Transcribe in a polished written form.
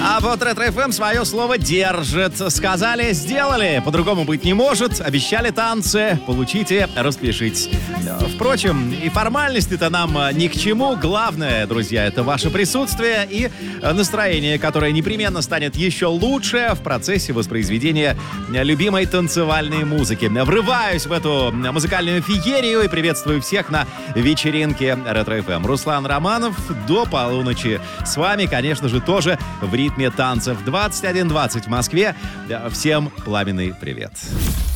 А вот Ретро-ФМ свое слово держит. Сказали, сделали. По-другому быть не может. Обещали танцы. Получите, распишитесь. Впрочем, и формальности-то нам ни к чему. Главное, друзья, это ваше присутствие и настроение, которое непременно станет еще лучше в процессе воспроизведения любимой танцевальной музыки. Врываюсь в эту музыкальную феерию и приветствую всех на вечеринке Ретро-ФМ. Руслан Романов до полуночи. С вами, конечно же, тоже в ритме танцев. 21:20 в Москве. Всем пламенный привет.